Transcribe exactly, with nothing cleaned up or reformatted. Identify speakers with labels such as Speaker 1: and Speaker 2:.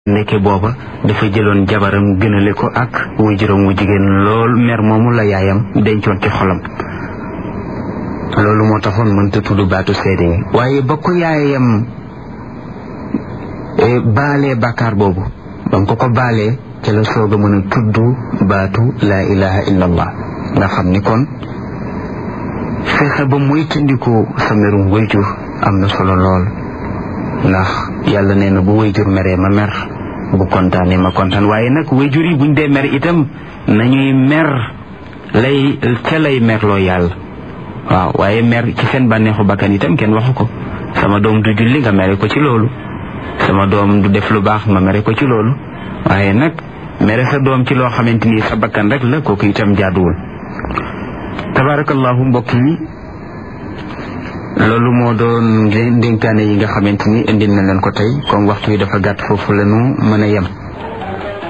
Speaker 1: nekke booba dafa jëloon jabaram gënale ko ak waajuram wu jigéen lool mer moomu la yaayam dencoon ci xolam loolu moo taxoon mënta tudd baatu seede yi waaye ba ko yaayam baalee bàkkaar boobu ba nga ko ko baalee ca la soog a mën a tudd baatu laa ilaha illa allah nga xam ni kon fexe ba muy tëndiku sa merum wayjur am na solo lool ndax yàlla nee na bu wayjur meree ma mer bu kontaanee ma kontaan waaye nag wayjur yi buñ dee mer itam nañuy mer lay ca lay merloo yàlla waaw waaye mer ci seen bànneexu bakkan itam kenn waxu ko sama doom du julli nga mere ko ci loolu sama doom du def lu baax nga mere ko ci loolu waaye nag mere sa doom ci loo xamante ni sa bakkan rek la kooku itam jaaduwul tabarakallahu mbokk yi loolu moo doon ndénkaane yi nga xamante ni indil na leen ko tey comme waxtu yi dafa gàtt foofu la ñu mën a yem